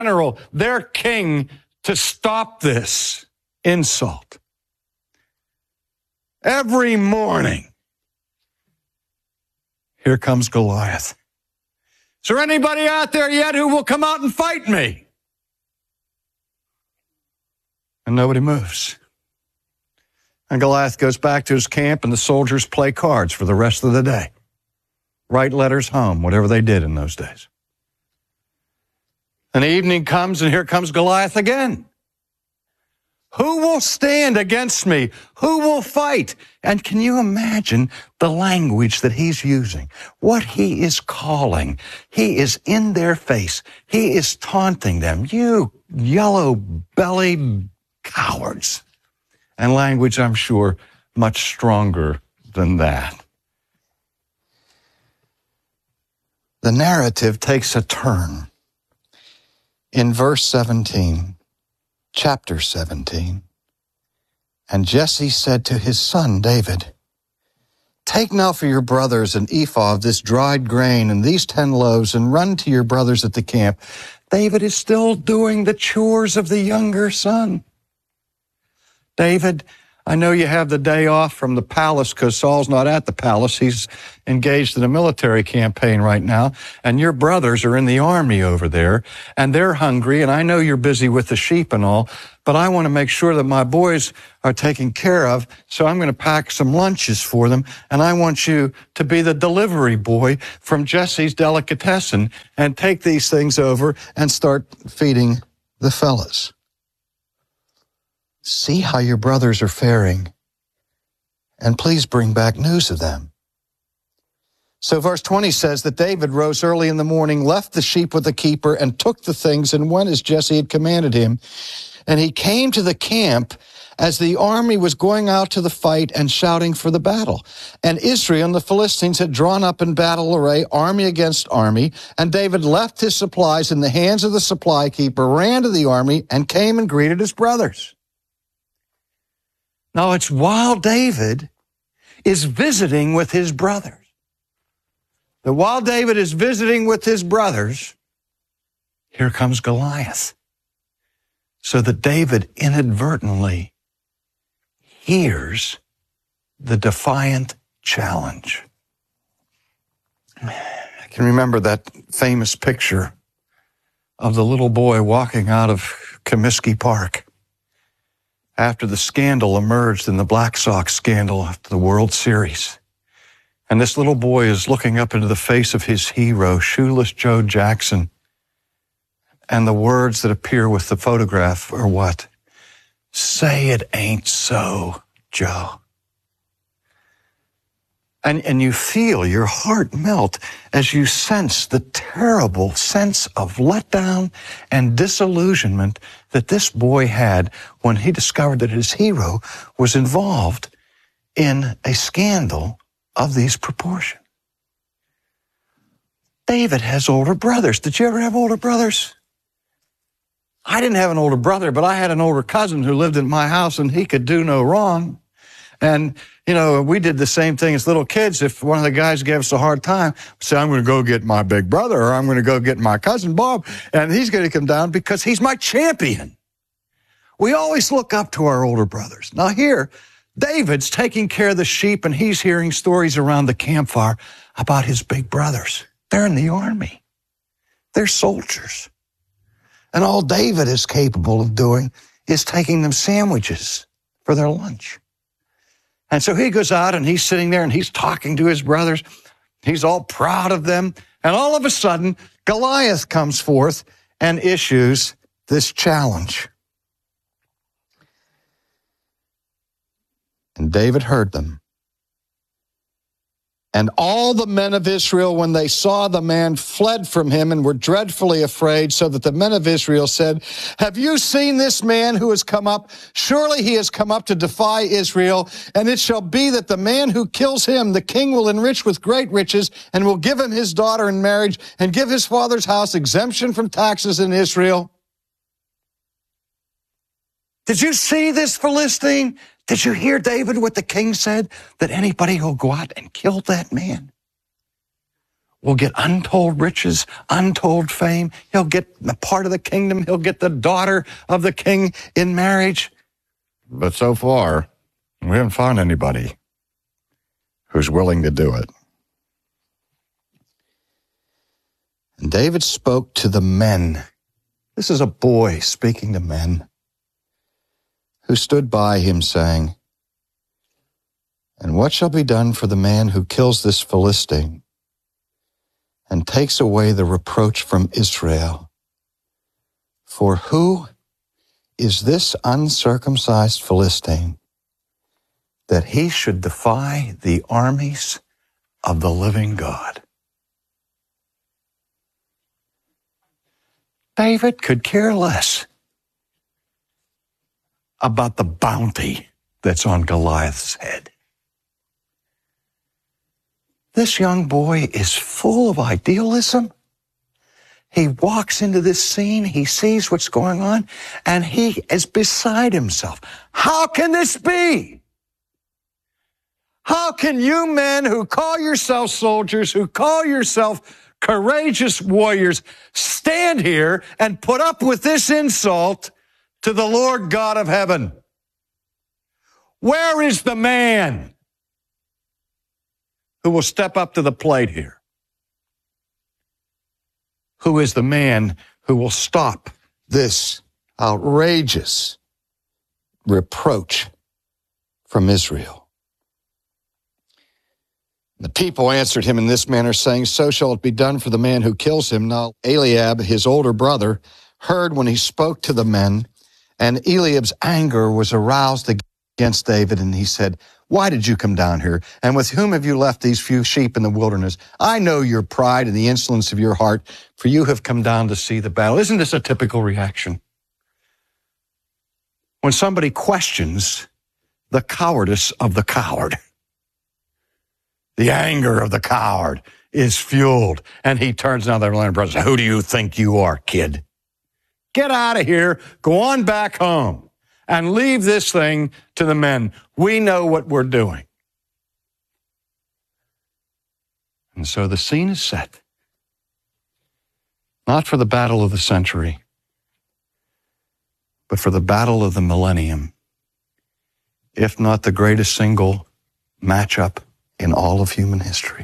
general, their king, to stop this insult. Every morning, here comes Goliath. Is there anybody out there yet who will come out and fight me? And nobody moves. And Goliath goes back to his camp, and the soldiers play cards for the rest of the day. Write letters home, whatever they did in those days. And the evening comes, and here comes Goliath again. Who will stand against me? Who will fight? And can you imagine the language that he's using? What he is calling. He is in their face. He is taunting them. You yellow-bellied cowards. And language, I'm sure, much stronger than that. The narrative takes a turn in verse 17. Chapter 17. And Jesse said to his son David, take now for your brothers an ephah of this dried grain and these 10 loaves, and run to your brothers at the camp. David is still doing the chores of the younger son. David, I know you have the day off from the palace because Saul's not at the palace. He's engaged in a military campaign right now. And your brothers are in the army over there, and they're hungry. And I know you're busy with the sheep and all, but I want to make sure that my boys are taken care of. So I'm going to pack some lunches for them. And I want you to be the delivery boy from Jesse's delicatessen and take these things over and start feeding the fellas. See how your brothers are faring, and please bring back news of them. So verse 20 says that David rose early in the morning, left the sheep with the keeper, and took the things, and went as Jesse had commanded him. And he came to the camp as the army was going out to the fight and shouting for the battle. And Israel and the Philistines had drawn up in battle array, army against army. And David left his supplies in the hands of the supply keeper, ran to the army, and came and greeted his brothers. Now, it's while David is visiting with his brothers. That while David is visiting with his brothers, here comes Goliath. So that David inadvertently hears the defiant challenge. I can remember that famous picture of the little boy walking out of Comiskey Park after the scandal emerged in the Black Sox scandal after the World Series. And this little boy is looking up into the face of his hero, Shoeless Joe Jackson. And the words that appear with the photograph are what? Say it ain't so, Joe. And you feel your heart melt as you sense the terrible sense of letdown and disillusionment that this boy had when he discovered that his hero was involved in a scandal of these proportions. David has older brothers. Did you ever have older brothers? I didn't have an older brother, but I had an older cousin who lived in my house, and he could do no wrong. And, you know, we did the same thing as little kids. If one of the guys gave us a hard time, we'd say, I'm going to go get my big brother, or I'm going to go get my cousin Bob, and he's going to come down because he's my champion. We always look up to our older brothers. Now here, David's taking care of the sheep, and he's hearing stories around the campfire about his big brothers. They're in the army. They're soldiers. And all David is capable of doing is taking them sandwiches for their lunch. And so he goes out and he's sitting there and he's talking to his brothers. He's all proud of them. And all of a sudden, Goliath comes forth and issues this challenge. And David heard them. And all the men of Israel, when they saw the man, fled from him and were dreadfully afraid, so that the men of Israel said, have you seen this man who has come up? Surely he has come up to defy Israel. And it shall be that the man who kills him, the king will enrich with great riches, and will give him his daughter in marriage, and give his father's house exemption from taxes in Israel. Did you see this, Philistine? Did you hear, David, what the king said? That anybody will go out and kill that man. will get untold riches, untold fame. He'll get a part of the kingdom. He'll get the daughter of the king in marriage. But so far, we haven't found anybody who's willing to do it. And David spoke to the men. This is a boy speaking to men who stood by him, saying, "And what shall be done for the man who kills this Philistine and takes away the reproach from Israel? For who is this uncircumcised Philistine that he should defy the armies of the living God?" David could care less about the bounty that's on Goliath's head. This young boy is full of idealism. He walks into this scene, he sees what's going on, and he is beside himself. How can this be? How can you men who call yourselves soldiers, who call yourself courageous warriors, stand here and put up with this insult to the Lord God of heaven? Where is the man who will step up to the plate here? Who is the man who will stop this outrageous reproach from Israel? The people answered him in this manner, saying, "So shall it be done for the man who kills him." Now Eliab, his older brother, heard when he spoke to the men, and Eliab's anger was aroused against David, and he said, "Why did you come down here? And with whom have you left these few sheep in the wilderness? I know your pride and the insolence of your heart, for you have come down to see the battle." Isn't this a typical reaction? When somebody questions the cowardice of the coward, the anger of the coward is fueled, and he turns down their line brothers. "Who do you think you are, kid? Get out of here, go on back home, and leave this thing to the men. We know what we're doing." And so the scene is set, not for the battle of the century, but for the battle of the millennium, if not the greatest single matchup in all of human history.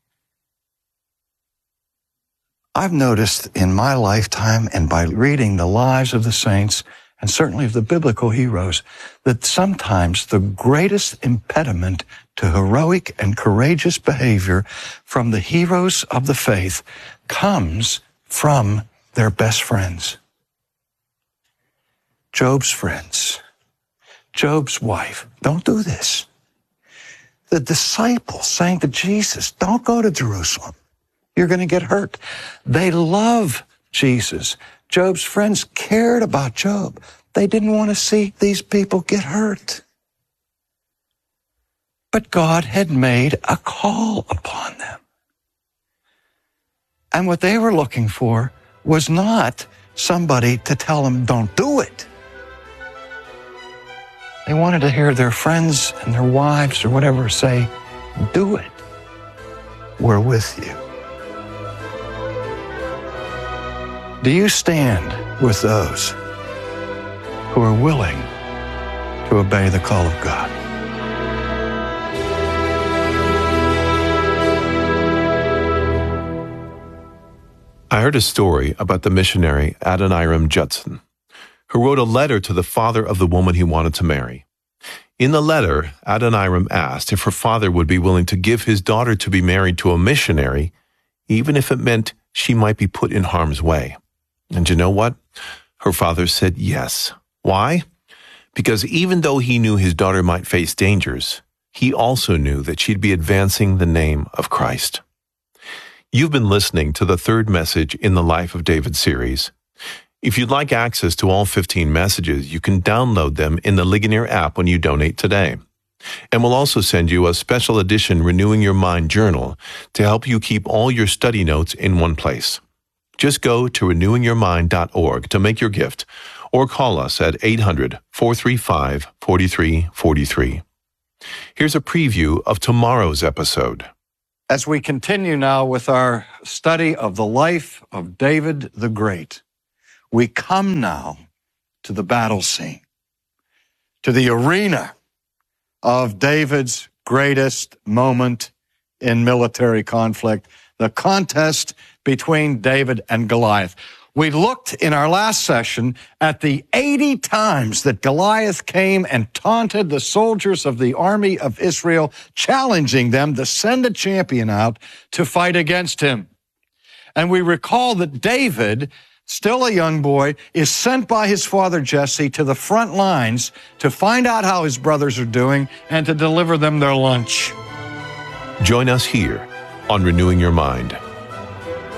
I've noticed in my lifetime, and by reading the lives of the saints, and certainly of the biblical heroes, that sometimes the greatest impediment to heroic and courageous behavior from the heroes of the faith comes from their best friends. Job's friends, Job's wife. Don't do this. The disciples saying to Jesus, "Don't go to Jerusalem. You're going to get hurt." They love Jesus. Job's friends cared about Job. They didn't want to see these people get hurt. But God had made a call upon them. And what they were looking for was not somebody to tell them, "Don't do it." They wanted to hear their friends and their wives or whatever say, "Do it. We're with you." Do you stand with those who are willing to obey the call of God? I heard a story about the missionary Adoniram Judson, who wrote a letter to the father of the woman he wanted to marry. In the letter, Adoniram asked if her father would be willing to give his daughter to be married to a missionary, even if it meant she might be put in harm's way. And you know what? Her father said yes. Why? Because even though he knew his daughter might face dangers, he also knew that she'd be advancing the name of Christ. You've been listening to the third message in the Life of David series. If you'd like access to all 15 messages, you can download them in the Ligonier app when you donate today. And we'll also send you a special edition Renewing Your Mind journal to help you keep all your study notes in one place. Just go to renewingyourmind.org to make your gift, or call us at 800-435-4343. Here's a preview of tomorrow's episode. As we continue now with our study of the life of David the Great, we come now to the battle scene, to the arena of David's greatest moment in military conflict, the contest between David and Goliath. We looked in our last session at the 80 times that Goliath came and taunted the soldiers of the army of Israel, challenging them to send a champion out to fight against him. And we recall that David, still a young boy, is sent by his father Jesse to the front lines to find out how his brothers are doing and to deliver them their lunch. Join us here on Renewing Your Mind.